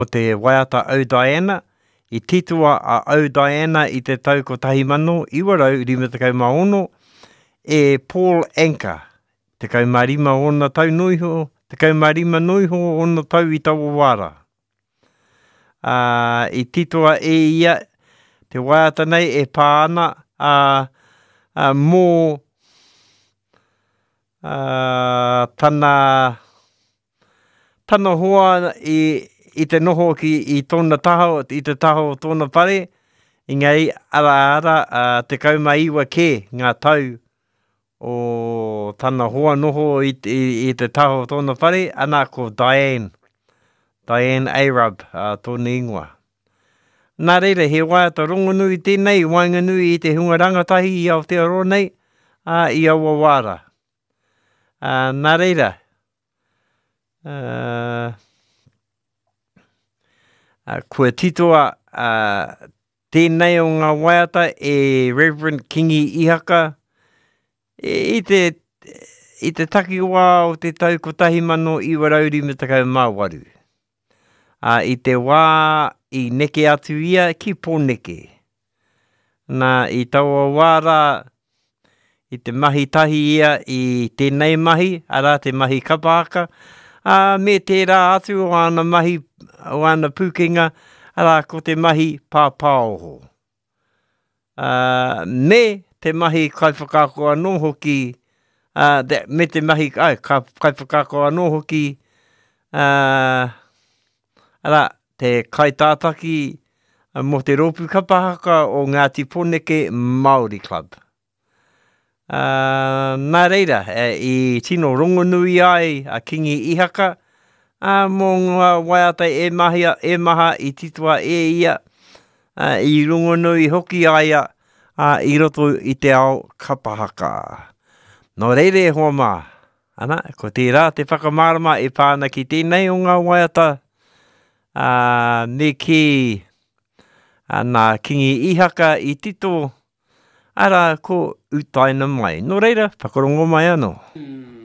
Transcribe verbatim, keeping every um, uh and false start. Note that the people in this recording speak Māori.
O te waiata au Diana, i titua a au Diana i te tau ko tahi mano, iwarau rima tekau maono, e Paul Anka, te kau marima ona tau nuiho, te kau marima nuiho ona tau i taua wara. Uh, I titua e ia, te waiata nei e pāna uh, uh, mō uh, tana, tana hoa i, i te noho ki i tōna taho, i te taho o tōna pare, i ngai ara ara uh, te kaumaiwa ke ngā tau o tana hoa noho i, i, i te taho o tōna pare, ana ko Diane, Diane Arab, uh, tōna ingoa. Nā reira, he waiata rongonui tēnei, wainganui i te hunga rangatahi i Aotearoa nei, uh, i aua wāra. Uh, nā reira, uh, uh, kua titoa uh, tēnei o ngā waiata e Reverend Kingi Ihaka, e, i te i te taki wā o te tau kotahi mano i warauri me takau māwaru. Uh, I te wā i neke atu ia ki pōneke. Nā i taua wāra i te mahi tahi ia i tēnei mahi, ara te mahi kapahaka, uh, me tērā atu o ana mahi, o ana pūkenga, ara ko te mahi pāpāoho. Uh, me te mahi kaiwhakako anō hoki, uh, de, me te mahi ai, kaiwhakako anō hoki, uh, ara, te kaitātaki uh, mo te ropu kapahaka o Ngāti Pōneke Māori Club. Uh, nā reira, uh, i tino rongonui ai a Kingi Ihaka, uh, mō ngā waiata e, mahia, e maha i titua e ia, uh, i rongonui hoki aia, uh, i roto i te ao kapahaka. Nō reire hoa mā, ana, ko tērā te whakamārama e pāna ki tēnei o ngā waiata, uh, me ki uh, nā Kingi Ihaka i tito, ara ko utaina mai. Nō reira, whakarongo mai anō. Mm.